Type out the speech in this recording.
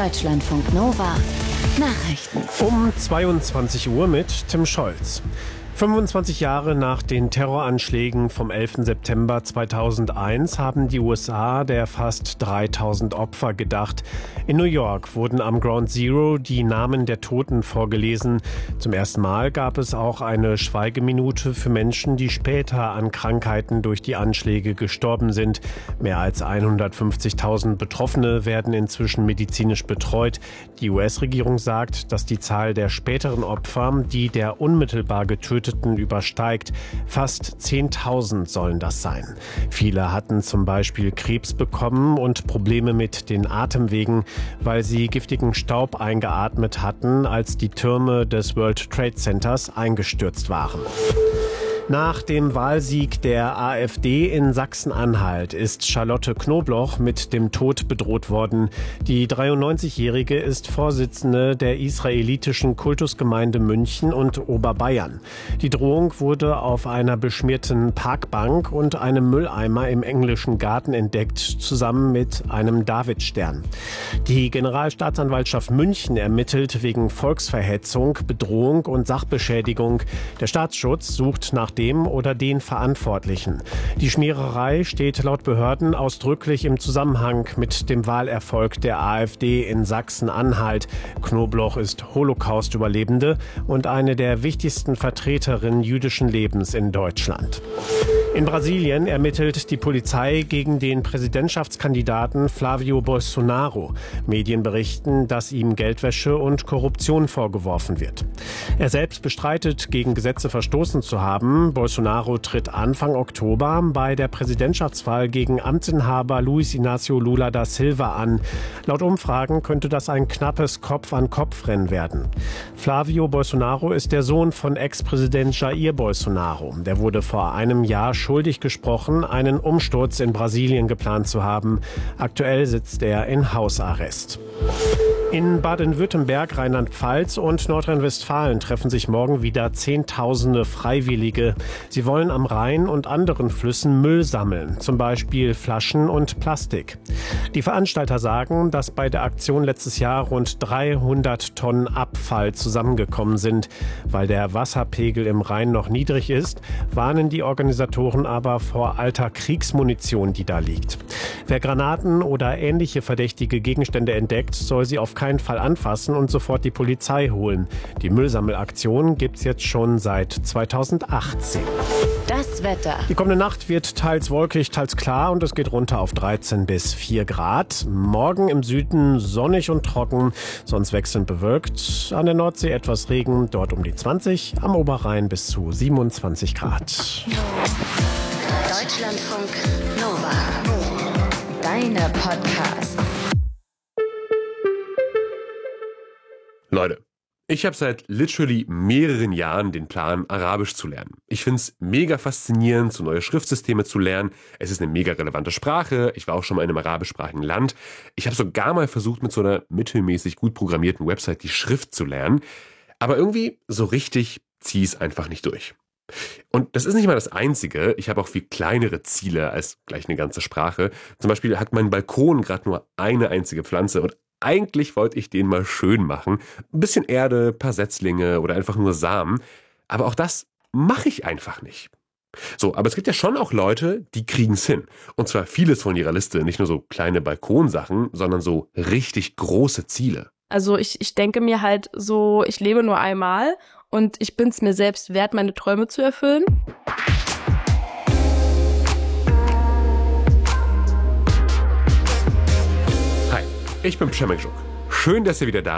Deutschlandfunk Nova. Nachrichten. Um 22 Uhr mit Tim Scholz. 25 Jahre nach den Terroranschlägen vom 11. September 2001 haben die USA der fast 3000 Opfer gedacht. In New York wurden am Ground Zero die Namen der Toten vorgelesen. Zum ersten Mal gab es auch eine Schweigeminute für Menschen, die später an Krankheiten durch die Anschläge gestorben sind. Mehr als 150.000 Betroffene werden inzwischen medizinisch betreut. Die US-Regierung sagt, dass die Zahl der späteren Opfer, die der unmittelbar Getöteten übersteigt. Fast 10.000 sollen das sein. Viele hatten zum Beispiel Krebs bekommen und Probleme mit den Atemwegen, weil sie giftigen Staub eingeatmet hatten, als die Türme des World Trade Centers eingestürzt waren. Nach dem Wahlsieg der AfD in Sachsen-Anhalt ist Charlotte Knobloch mit dem Tod bedroht worden. Die 93-Jährige ist Vorsitzende der israelitischen Kultusgemeinde München und Oberbayern. Die Drohung wurde auf einer beschmierten Parkbank und einem Mülleimer im englischen Garten entdeckt, zusammen mit einem Davidstern. Die Generalstaatsanwaltschaft München ermittelt wegen Volksverhetzung, Bedrohung und Sachbeschädigung. Der Staatsschutz sucht nach dem oder den Verantwortlichen. Die Schmiererei steht laut Behörden ausdrücklich im Zusammenhang mit dem Wahlerfolg der AfD in Sachsen-Anhalt. Knobloch ist Holocaust-Überlebende und eine der wichtigsten Vertreterinnen jüdischen Lebens in Deutschland. In Brasilien ermittelt die Polizei gegen den Präsidentschaftskandidaten Flavio Bolsonaro. Medien berichten, dass ihm Geldwäsche und Korruption vorgeworfen wird. Er selbst bestreitet, gegen Gesetze verstoßen zu haben. Bolsonaro tritt Anfang Oktober bei der Präsidentschaftswahl gegen Amtsinhaber Luiz Inácio Lula da Silva an. Laut Umfragen könnte das ein knappes Kopf-an-Kopf-Rennen werden. Flavio Bolsonaro ist der Sohn von Ex-Präsident Jair Bolsonaro. Der wurde vor einem Jahr schuldig gesprochen, einen Umsturz in Brasilien geplant zu haben. Aktuell sitzt er in Hausarrest. In Baden-Württemberg, Rheinland-Pfalz und Nordrhein-Westfalen treffen sich morgen wieder Zehntausende Freiwillige. Sie wollen am Rhein und anderen Flüssen Müll sammeln, zum Beispiel Flaschen und Plastik. Die Veranstalter sagen, dass bei der Aktion letztes Jahr rund 300 Tonnen Abfall zusammengekommen sind. Weil der Wasserpegel im Rhein noch niedrig ist, warnen die Organisatoren aber vor alter Kriegsmunition, die da liegt. Wer Granaten oder ähnliche verdächtige Gegenstände entdeckt, soll sie auf keinen Fall anfassen und sofort die Polizei holen. Die Müllsammelaktion gibt's jetzt schon seit 2018. Das Wetter. Die kommende Nacht wird teils wolkig, teils klar und es geht runter auf 13 bis 4 Grad. Morgen im Süden sonnig und trocken, sonst wechselnd bewölkt. An der Nordsee etwas Regen, dort um die 20, am Oberrhein bis zu 27 Grad. Deutschlandfunk Nova. Deine Podcasts. Leute, ich habe seit literally mehreren Jahren den Plan, Arabisch zu lernen. Ich finde es mega faszinierend, so neue Schriftsysteme zu lernen. Es ist eine mega relevante Sprache. Ich war auch schon mal in einem arabischsprachigen Land. Ich habe sogar mal versucht, mit so einer mittelmäßig gut programmierten Website die Schrift zu lernen. Aber irgendwie so richtig ziehe ich es einfach nicht durch. Und das ist nicht mal das Einzige. Ich habe auch viel kleinere Ziele als gleich eine ganze Sprache. Zum Beispiel hat mein Balkon gerade nur eine einzige Pflanze und eigentlich wollte ich den mal schön machen. Ein bisschen Erde, ein paar Setzlinge oder einfach nur Samen. Aber auch das mache ich einfach nicht. So, aber es gibt ja schon auch Leute, die kriegen es hin. Und zwar vieles von ihrer Liste. Nicht nur so kleine Balkonsachen, sondern so richtig große Ziele. Also ich denke mir halt so, ich lebe nur einmal und ich bin es mir selbst wert, meine Träume zu erfüllen. Hi, ich bin Przemek Żuk. Schön, dass ihr wieder da